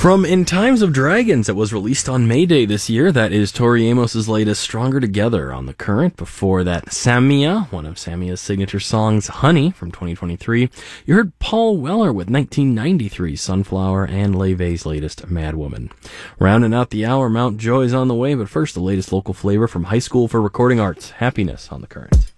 From In Times of Dragons, it was released on May Day this year. That is Tori Amos' latest Stronger Together on The Current. Before that, Samia, one of Samia's signature songs, Honey, from 2023. You heard Paul Weller with 1993's Sunflower and Leve's latest Madwoman. Rounding out the hour, Mount Joy's on the way, but first, the latest local flavor from High School for Recording Arts, Happiness on The Current.